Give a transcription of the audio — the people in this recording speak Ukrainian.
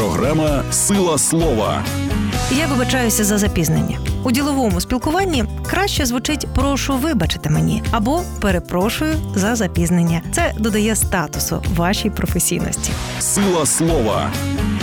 Програма «Сила слова». Я вибачаюся за запізнення. У діловому спілкуванні краще звучить «прошу вибачити мені» або «перепрошую за запізнення». Це додає статусу вашій професійності. «Сила слова».